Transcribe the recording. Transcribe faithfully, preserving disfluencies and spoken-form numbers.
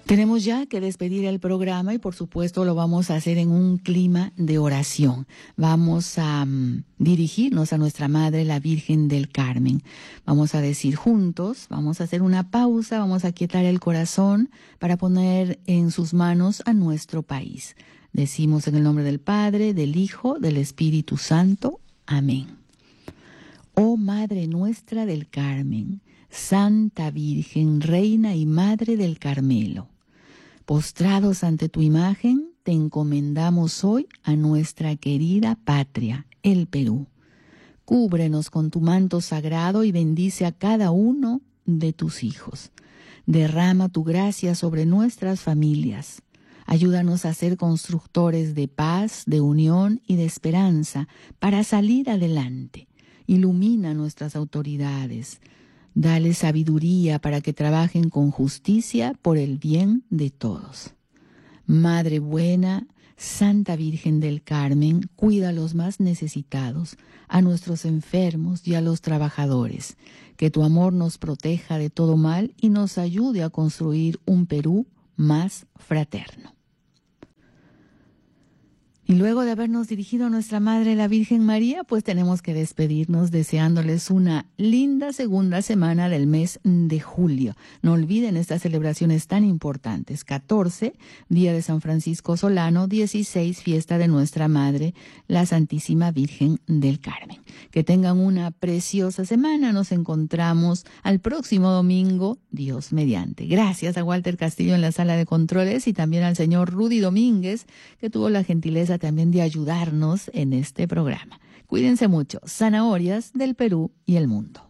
Tenemos ya que despedir el programa y por supuesto lo vamos a hacer en un clima de oración. Vamos a um, dirigirnos a nuestra Madre, la Virgen del Carmen. Vamos a decir juntos, vamos a hacer una pausa, vamos a quietar el corazón para poner en sus manos a nuestro país. Decimos en el nombre del Padre, del Hijo, del Espíritu Santo. Amén. Oh Madre nuestra del Carmen, Santa Virgen, Reina y Madre del Carmelo, postrados ante tu imagen, te encomendamos hoy a nuestra querida patria, el Perú. Cúbrenos con tu manto sagrado y bendice a cada uno de tus hijos. Derrama tu gracia sobre nuestras familias. Ayúdanos a ser constructores de paz, de unión y de esperanza para salir adelante. Ilumina nuestras autoridades. Dale sabiduría para que trabajen con justicia por el bien de todos. Madre buena, Santa Virgen del Carmen, cuida a los más necesitados, a nuestros enfermos y a los trabajadores. Que tu amor nos proteja de todo mal y nos ayude a construir un Perú más fraterno. Y luego de habernos dirigido a nuestra Madre, la Virgen María, pues tenemos que despedirnos deseándoles una linda segunda semana del mes de julio. No olviden estas celebraciones tan importantes. catorce, Día de San Francisco Solano. dieciséis, Fiesta de nuestra Madre, la Santísima Virgen del Carmen. Que tengan una preciosa semana. Nos encontramos al próximo domingo, Dios mediante. Gracias a Walter Castillo en la sala de controles y también al señor Rudy Domínguez, que tuvo la gentileza también de ayudarnos en este programa. Cuídense mucho. Zanahorias del Perú y el mundo.